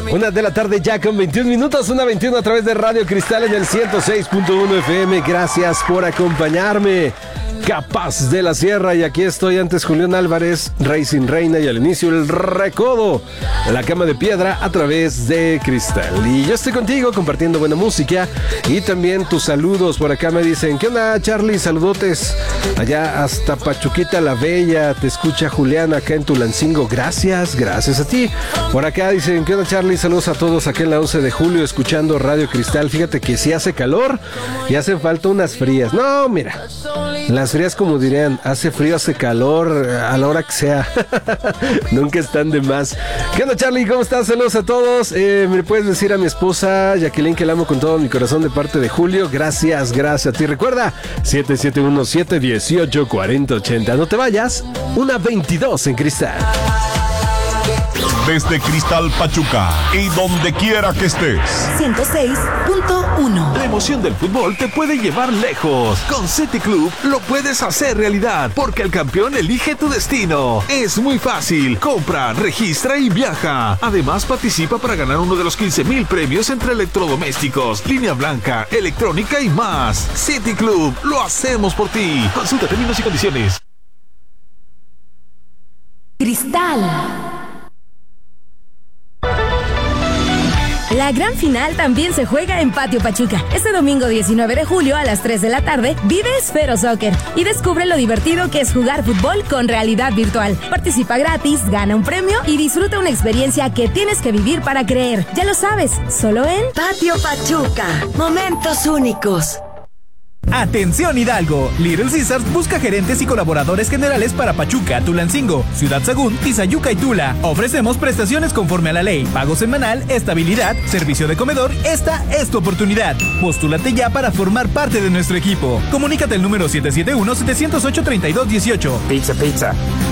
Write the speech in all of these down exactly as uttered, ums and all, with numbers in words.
Una de la tarde ya con veintiún minutos, una veintiuno a través de Radio Cristal en el ciento seis punto uno F M. Gracias por acompañarme. Capaz de la Sierra, y aquí estoy antes Julián Álvarez, Racing Reina, y al inicio el Recodo, la cama de piedra a través de Cristal. Y yo estoy contigo compartiendo buena música y también tus saludos. Por acá me dicen, ¿qué onda, Charlie? Saludotes allá hasta Pachuquita la Bella, te escucha Julián acá en Tulancingo. Gracias, gracias a ti. Por acá dicen, ¿qué onda, Charlie? Saludos a todos aquí en la once de julio escuchando Radio Cristal. Fíjate que si hace calor y hacen falta unas frías. No, mira, las frías, como dirían, hace frío, hace calor, a la hora que sea. Nunca están de más. ¿Qué onda, Charlie? ¿Cómo estás? Saludos a todos. Eh, me puedes decir a mi esposa Jacqueline que la amo con todo mi corazón de parte de Julio. Gracias, gracias a ti. Recuerda, siete siete uno siete uno ocho cuatro cero ocho cero. No te vayas, una veintidós en Cristal. Desde Cristal Pachuca y donde quiera que estés. ciento seis punto uno. La emoción del fútbol te puede llevar lejos. Con City Club lo puedes hacer realidad, porque el campeón elige tu destino. Es muy fácil. Compra, registra y viaja. Además, participa para ganar uno de los quince mil premios entre electrodomésticos, línea blanca, electrónica y más. City Club, lo hacemos por ti. Consulta términos y condiciones. Cristal. La gran final también se juega en Patio Pachuca. Este domingo diecinueve de julio a las tres de la tarde vive Esfero Soccer y descubre lo divertido que es jugar fútbol con realidad virtual. Participa gratis, gana un premio y disfruta una experiencia que tienes que vivir para creer. Ya lo sabes, solo en Patio Pachuca. Momentos únicos. Atención Hidalgo, Little Caesars busca gerentes y colaboradores generales para Pachuca, Tulancingo, Ciudad Sagún, Tizayuca y Tula. Ofrecemos prestaciones conforme a la ley, pago semanal, estabilidad, servicio de comedor. Esta es tu oportunidad. Postúlate ya para formar parte de nuestro equipo. Comunícate al número siete siete uno, siete cero ocho, tres dos uno ocho. Pizza, pizza.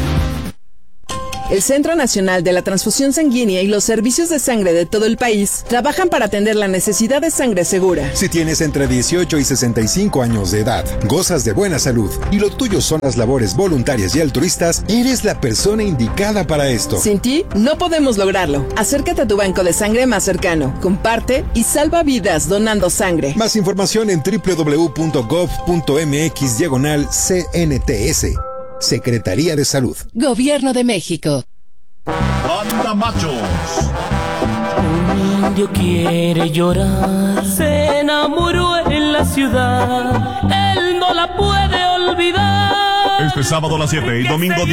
El Centro Nacional de la Transfusión Sanguínea y los servicios de sangre de todo el país trabajan para atender la necesidad de sangre segura. Si tienes entre dieciocho y sesenta y cinco años de edad, gozas de buena salud y lo tuyo son las labores voluntarias y altruistas, eres la persona indicada para esto. Sin ti, no podemos lograrlo. Acércate a tu banco de sangre más cercano, comparte y salva vidas donando sangre. Más información en doble u doble u doble u punto gov punto m x diagonal C N T S. Secretaría de Salud. Gobierno de México. Banda Machos. Un indio quiere llorar, se enamoró en la ciudad, él no la puede olvidar. Este sábado a las siete y domingo